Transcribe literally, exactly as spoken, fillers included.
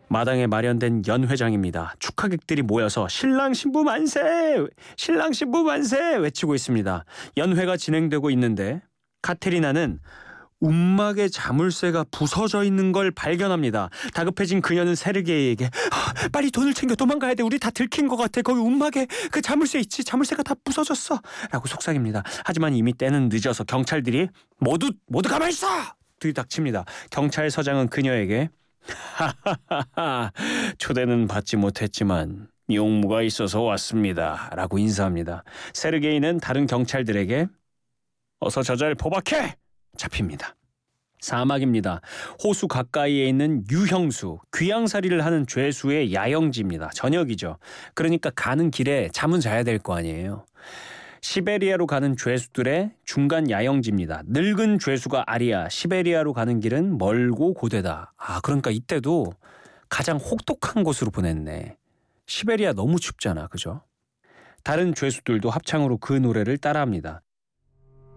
마당에 마련된 연회장입니다. 축하객들이 모여서 신랑 신부 만세! 신랑 신부 만세! 외치고 있습니다. 연회가 진행되고 있는데 카테리나는 움막에 자물쇠가 부서져 있는 걸 발견합니다. 다급해진 그녀는 세르게이에게 아, 빨리 돈을 챙겨 도망가야 돼. 우리 다 들킨 것 같아. 거기 움막에 그 자물쇠 있지. 자물쇠가 다 부서졌어. 라고 속삭입니다. 하지만 이미 때는 늦어서 경찰들이 모두 모두 가만히 있어! 들이닥칩니다. 경찰서장은 그녀에게 하하하하 초대는 받지 못했지만 용무가 있어서 왔습니다. 라고 인사합니다. 세르게이는 다른 경찰들에게 어서 저자를 포박해! 잡힙니다. 사막입니다. 호수 가까이에 있는 유형수, 귀양살이를 하는 죄수의 야영지입니다. 저녁이죠. 그러니까 가는 길에 잠은 자야 될 거 아니에요. 시베리아로 가는 죄수들의 중간 야영지입니다. 늙은 죄수가 아리아, 시베리아로 가는 길은 멀고 고되다. 아, 그러니까 이때도 가장 혹독한 곳으로 보냈네. 시베리아 너무 춥잖아, 그죠? 다른 죄수들도 합창으로 그 노래를 따라합니다.